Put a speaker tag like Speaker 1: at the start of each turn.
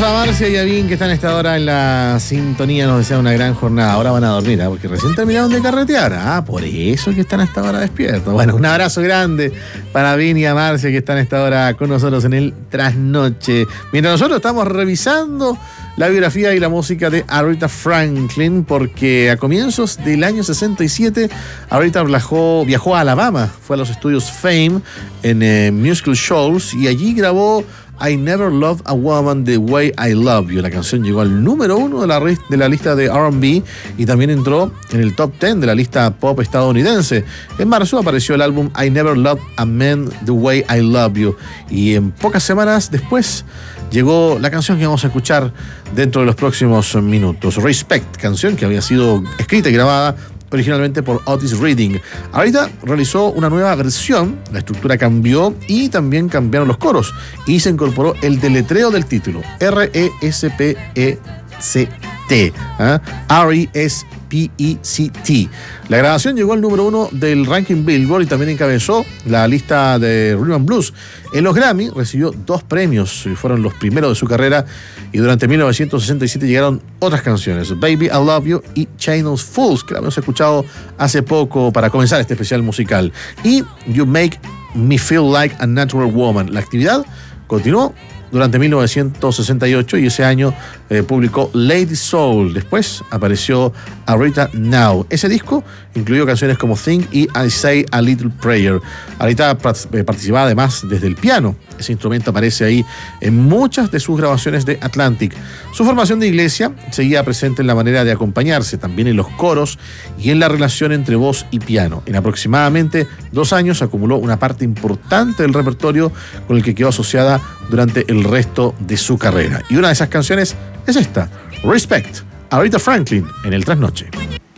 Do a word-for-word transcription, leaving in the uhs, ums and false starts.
Speaker 1: para Marcia y Avín, que están a esta hora en la sintonía, nos desean una gran jornada. Ahora van a dormir, ¿eh? Porque recién terminaron de carretear. Ah, por eso que están a esta hora despiertos. Bueno, un abrazo grande para Avín y a Marcia, que están a esta hora con nosotros en el Trasnoche. Mientras nosotros estamos revisando la biografía y la música de Aretha Franklin, porque a comienzos del año sesenta y siete, Aretha viajó, viajó a Alabama, fue a los estudios Fame en eh, Musical Shoals, y allí grabó I Never Loved a Woman the Way I Love You. La canción llegó al número uno de la, de la lista de R and B y también entró en el top diez de la lista pop estadounidense. En marzo apareció el álbum I Never Loved a Man the Way I Love You, y en pocas semanas después llegó la canción que vamos a escuchar dentro de los próximos minutos, Respect, canción que había sido escrita y grabada originalmente por Otis Redding. Ahorita realizó una nueva versión, la estructura cambió y también cambiaron los coros, y se incorporó el deletreo del título, R E S P E C T, ¿eh? R E S P E C T. La grabación llegó al número uno del ranking Billboard y también encabezó la lista de Rhythm and Blues. En los Grammy recibió dos premios, fueron los primeros de su carrera, y durante mil novecientos sesenta y siete llegaron otras canciones, Baby I Love You y Chain of Fools, que la hemos escuchado hace poco para comenzar este especial musical, y You Make Me Feel Like a Natural Woman. La actividad continuó durante mil novecientos sesenta y ocho y ese año eh, publicó Lady Soul. Después apareció Aretha Now. Ese disco incluyó canciones como Think y I Say a Little Prayer. Aretha eh, participaba además desde el piano. Ese instrumento aparece ahí en muchas de sus grabaciones de Atlantic. Su formación de iglesia seguía presente en la manera de acompañarse, también en los coros y en la relación entre voz y piano. En aproximadamente dos años acumuló una parte importante del repertorio con el que quedó asociada durante el resto de su carrera. Y una de esas canciones es esta, Respect, Aretha Franklin, en el Trasnoche.